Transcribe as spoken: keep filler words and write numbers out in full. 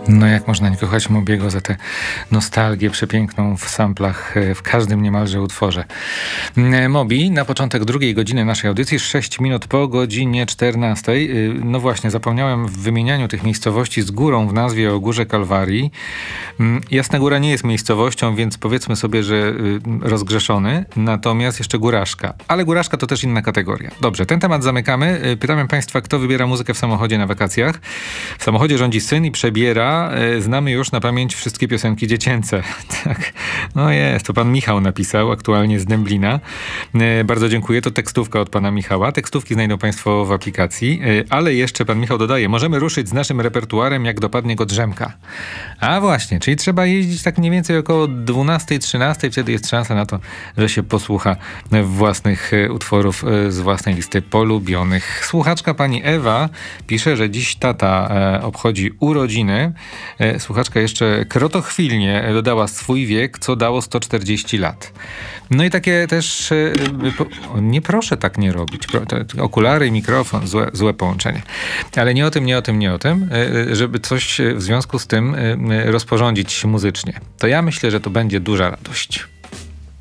No jak można nie kochać Mobiego za tę nostalgię przepiękną w samplach w każdym niemalże utworze. Mobi na początek drugiej godziny naszej audycji, sześć minut po godzinie czternastej. No właśnie, zapomniałem w wymienianiu tych miejscowości z górą w nazwie o Górze Kalwarii. Jasna Góra nie jest miejscowością, więc powiedzmy sobie, że rozgrzeszony. Natomiast jeszcze Góraszka. Ale Góraszka to też inna kategoria. Dobrze, ten temat zamykamy. Pytamy Państwa, kto wybiera muzykę w samochodzie na wakacjach. W samochodzie rządzi syn i przebiera. Znamy już na pamięć wszystkie piosenki dziecięce. Tak. No jest, to pan Michał napisał, aktualnie z Dęblina. Bardzo dziękuję, to tekstówka od pana Michała. Tekstówki znajdą Państwo w aplikacji, ale jeszcze pan Michał dodaje, możemy ruszyć z naszym repertuarem, jak dopadnie go drzemka. A właśnie, czyli trzeba jeździć tak mniej więcej około dwunastej, trzynastej, wtedy jest szansa na to, że się posłucha własnych utworów z własnej listy polubionych. Słuchaczka pani Ewa pisze, że dziś tata obchodzi urodziny. Słuchaczka jeszcze krotochwilnie dodała swój wiek, co dało sto czterdzieści lat. No i takie też... Nie proszę tak nie robić. Okulary, mikrofon, złe, złe połączenie. Ale nie o tym, nie o tym, nie o tym, żeby coś w związku z tym rozporządzić muzycznie. To ja myślę, że to będzie duża radość.